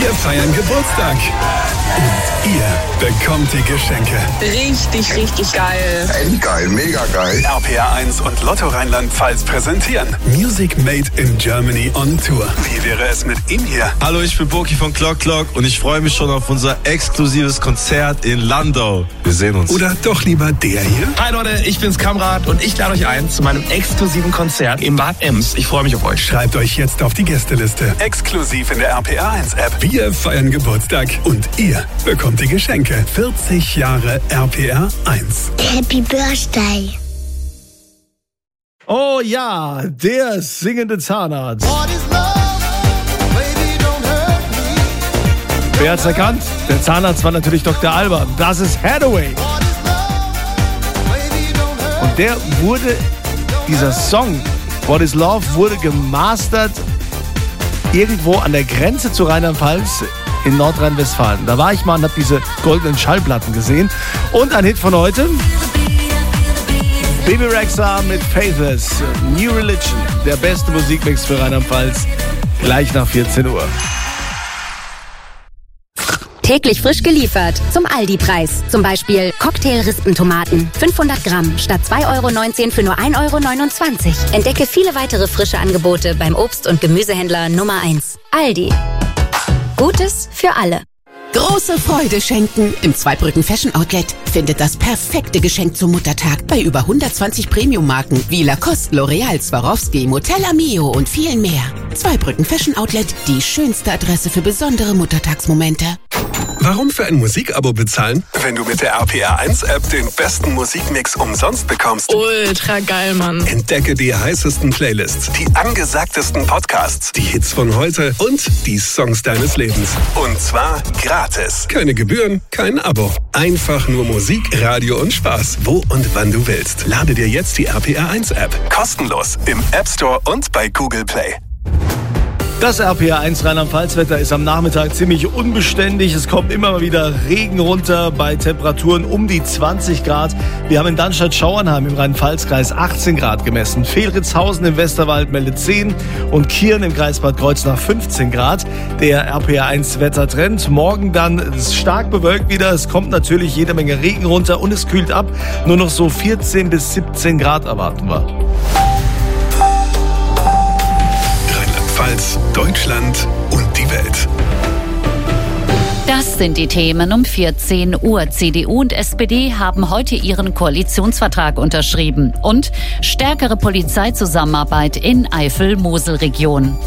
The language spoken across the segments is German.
Wir feiern Geburtstag. Und ihr bekommt die Geschenke. Richtig, richtig geil. Endgeil, mega geil. RPA 1 und Lotto Rheinland-Pfalz präsentieren Music Made in Germany on Tour. Wie wäre es mit ihm hier? Hallo, ich bin Boki von Clock Clock und ich freue mich schon auf unser exklusives Konzert in Landau. Wir sehen uns. Oder doch lieber der hier? Hi Leute, ich bin's Kamrat und ich lade euch ein zu meinem exklusiven Konzert im Bad Ems. Ich freue mich auf euch. Schreibt euch jetzt auf die Gästeliste. Exklusiv in der RPA 1 App. Wir feiern Geburtstag und ihr bekommt die Geschenke. 40 Jahre RPA 1. Happy Birthday. Oh ja, der singende Zahnarzt. Wer hat's erkannt? Der Zahnarzt war natürlich Dr. Alban. Das ist Hathaway. Und dieser Song, What is Love, wurde gemastert irgendwo an der Grenze zu Rheinland-Pfalz in Nordrhein-Westfalen. Da war ich mal und habe diese goldenen Schallplatten gesehen. Und ein Hit von heute. Bebe Rexha mit Faithless, New Religion, der beste Musikmix für Rheinland-Pfalz, gleich nach 14 Uhr. Täglich frisch geliefert zum Aldi-Preis. Zum Beispiel Cocktail-Rispentomaten, 500 Gramm statt 2,19 € für nur 1,29 €. Entdecke viele weitere frische Angebote beim Obst- und Gemüsehändler Nummer 1. Aldi. Gutes für alle. Große Freude schenken. Im Zweibrücken Fashion Outlet findet das perfekte Geschenk zum Muttertag bei über 120 Premium-Marken wie Lacoste, L'Oreal, Swarovski, Motella Mio und vielen mehr. Zweibrücken Fashion Outlet, die schönste Adresse für besondere Muttertagsmomente. Warum für ein Musikabo bezahlen, wenn du mit der RPA 1 App den besten Musikmix umsonst bekommst? Ultra geil, Mann. Entdecke die heißesten Playlists, die angesagtesten Podcasts, die Hits von heute und die Songs deines Lebens. Und zwar gratis. Keine Gebühren, kein Abo. Einfach nur Musik, Radio und Spaß. Wo und wann du willst. Lade dir jetzt die RPA 1 App. Kostenlos im App Store und bei Google Play. Das RPA 1 Rheinland-Pfalz-Wetter ist am Nachmittag ziemlich unbeständig. Es kommt immer mal wieder Regen runter bei Temperaturen um die 20 Grad. Wir haben in Darmstadt-Schauernheim im Rhein-Pfalz-Kreis 18 Grad gemessen. Fehlritzhausen im Westerwald meldet 10 und Kirn im Kreis Bad Kreuznach 15 Grad. Der RPA 1 Wettertrend. Morgen dann stark bewölkt wieder. Es kommt natürlich jede Menge Regen runter und es kühlt ab. Nur noch so 14 bis 17 Grad erwarten wir. Deutschland und die Welt. Das sind die Themen um 14 Uhr. CDU und SPD haben heute ihren Koalitionsvertrag unterschrieben. Und stärkere Polizeizusammenarbeit in Eifel-Mosel-Region.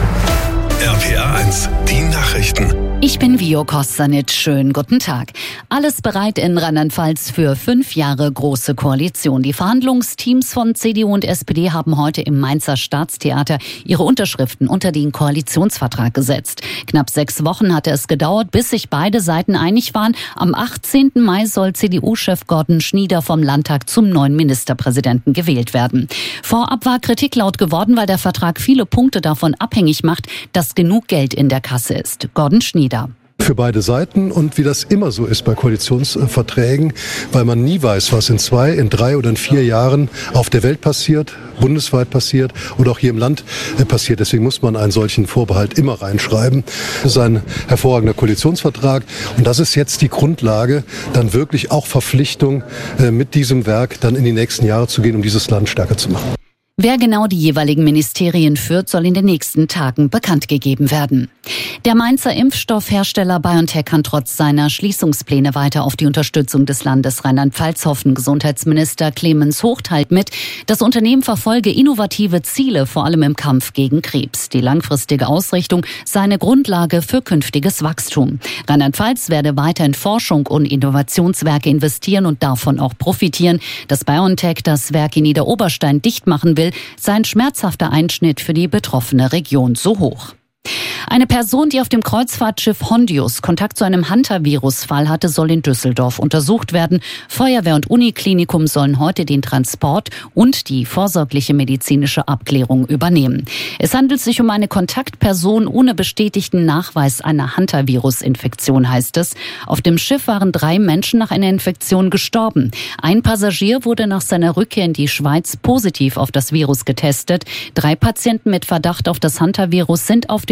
RPA 1, die Nachrichten. Ich bin Vio Kostanic. Schönen guten Tag. Alles bereit in Rheinland-Pfalz für 5 Jahre große Koalition. Die Verhandlungsteams von CDU und SPD haben heute im Mainzer Staatstheater ihre Unterschriften unter den Koalitionsvertrag gesetzt. Knapp 6 Wochen hatte es gedauert, bis sich beide Seiten einig waren. Am 18. Mai soll CDU-Chef Gordon Schnieder vom Landtag zum neuen Ministerpräsidenten gewählt werden. Vorab war Kritik laut geworden, weil der Vertrag viele Punkte davon abhängig macht, dass genug Geld in der Kasse ist. Gordon Schnieder. Für beide Seiten und wie das immer so ist bei Koalitionsverträgen, weil man nie weiß, was in 2, in 3 oder in 4 Jahren auf der Welt passiert, bundesweit passiert oder auch hier im Land passiert. Deswegen muss man einen solchen Vorbehalt immer reinschreiben. Das ist ein hervorragender Koalitionsvertrag und das ist jetzt die Grundlage, dann wirklich auch Verpflichtung mit diesem Werk dann in die nächsten Jahre zu gehen, um dieses Land stärker zu machen. Wer genau die jeweiligen Ministerien führt, soll in den nächsten Tagen bekannt gegeben werden. Der Mainzer Impfstoffhersteller BioNTech kann trotz seiner Schließungspläne weiter auf die Unterstützung des Landes Rheinland-Pfalz hoffen. Gesundheitsminister Clemens Hoch teilt mit, das Unternehmen verfolge innovative Ziele, vor allem im Kampf gegen Krebs. Die langfristige Ausrichtung sei eine Grundlage für künftiges Wachstum. Rheinland-Pfalz werde weiter in Forschung und Innovationswerke investieren und davon auch profitieren. Dass BioNTech das Werk in Niederoberstein dicht machen will, sei ein schmerzhafter Einschnitt für die betroffene Region, so Hoch. Eine Person, die auf dem Kreuzfahrtschiff Hondius Kontakt zu einem Hunter-Virus-Fall hatte, soll in Düsseldorf untersucht werden. Feuerwehr und Uniklinikum sollen heute den Transport und die vorsorgliche medizinische Abklärung übernehmen. Es handelt sich um eine Kontaktperson ohne bestätigten Nachweis einer Hunter-Virus-Infektion, heißt es. Auf dem Schiff waren 3 Menschen nach einer Infektion gestorben. Ein Passagier wurde nach seiner Rückkehr in die Schweiz positiv auf das Virus getestet. 3 Patienten mit Verdacht auf das Hunter-Virus sind auf dem Weg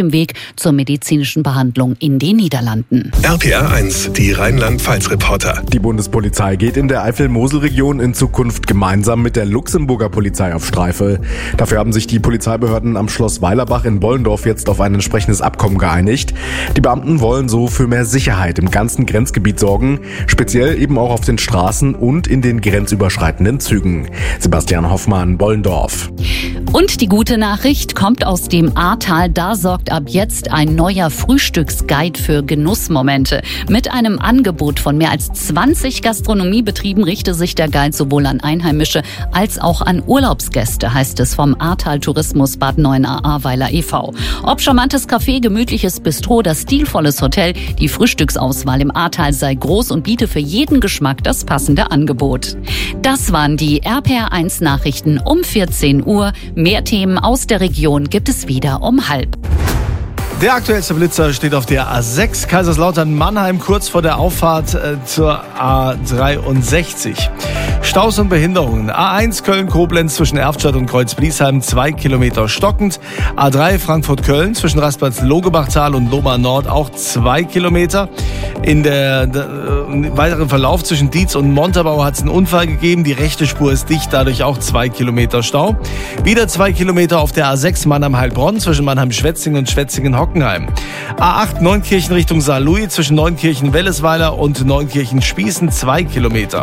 zur medizinischen Behandlung in den Niederlanden. RPR 1, die Rheinland-Pfalz-Reporter. Die Bundespolizei geht in der Eifel-Mosel-Region in Zukunft gemeinsam mit der Luxemburger Polizei auf Streife. Dafür haben sich die Polizeibehörden am Schloss Weilerbach in Bollendorf jetzt auf ein entsprechendes Abkommen geeinigt. Die Beamten wollen so für mehr Sicherheit im ganzen Grenzgebiet sorgen, speziell eben auch auf den Straßen und in den grenzüberschreitenden Zügen. Sebastian Hoffmann, Bollendorf. Und die gute Nachricht kommt aus dem Ahrtal. Da sorgt ab jetzt ein neuer Frühstücksguide für Genussmomente. Mit einem Angebot von mehr als 20 Gastronomiebetrieben richte sich der Guide sowohl an Einheimische als auch an Urlaubsgäste, heißt es vom Ahrtal Tourismus Bad Neuenahr-Ahrweiler e.V. Ob charmantes Café, gemütliches Bistro, das stilvolles Hotel, die Frühstücksauswahl im Ahrtal sei groß und biete für jeden Geschmack das passende Angebot. Das waren die RPR 1 Nachrichten um 14 Uhr. Mehr Themen aus der Region gibt es wieder um 12:30. Der aktuellste Blitzer steht auf der A6 Kaiserslautern-Mannheim, kurz vor der Auffahrt zur A63. Staus und Behinderungen. A1 Köln-Koblenz zwischen Erftstadt und Kreuz-Bliesheim 2 Kilometer stockend. A3 Frankfurt-Köln zwischen Raspatz-Logebachtal und Lohmar Nord auch 2 Kilometer. In der weiteren Verlauf zwischen Dietz und Montabaur hat es einen Unfall gegeben. Die rechte Spur ist dicht, dadurch auch 2 Kilometer Stau. Wieder 2 Kilometer auf der A6 Mannheim-Heilbronn zwischen Mannheim-Schwetzingen und Schwetzingen-Hockenheim. A8 Neunkirchen Richtung Saarlouis zwischen Neunkirchen-Wellesweiler und Neunkirchen-Spießen 2 Kilometer.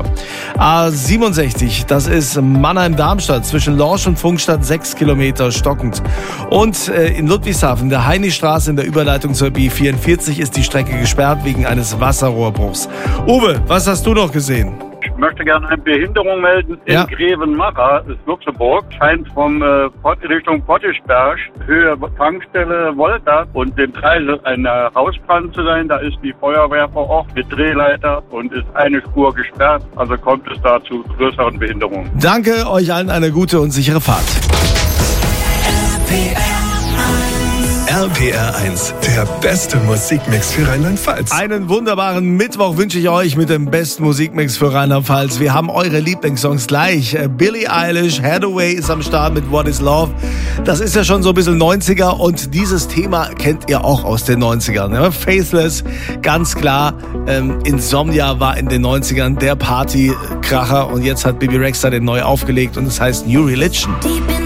A67, das ist Mannheim-Darmstadt zwischen Lorsch und Pfungstadt 6 Kilometer stockend. Und in Ludwigshafen, der Heinistraße in der Überleitung zur B44 ist die Strecke gesperrt wegen eines Wasserrohrbruchs. Uwe, was hast du noch gesehen? Ich möchte gerne eine Behinderung melden in Grevenmacher, das ist Luxemburg. Scheint vom Richtung Pottischberg, Höhe Tankstelle Volta und dem Kreisel ein Hausbrand zu sein. Da ist die Feuerwehr vor Ort mit Drehleiter und ist eine Spur gesperrt. Also kommt es da zu größeren Behinderungen. Danke, euch allen eine gute und sichere Fahrt. RPR 1, der beste Musikmix für Rheinland-Pfalz. Einen wunderbaren Mittwoch wünsche ich euch mit dem besten Musikmix für Rheinland-Pfalz. Wir haben eure Lieblingssongs gleich. Billie Eilish, Hathaway ist am Start mit What is Love. Das ist ja schon so ein bisschen 90er und dieses Thema kennt ihr auch aus den 90ern. Ne? Faithless, ganz klar. Insomnia war in den 90ern der Partykracher und jetzt hat Bibi Rexha den neu aufgelegt und es heißt New Religion.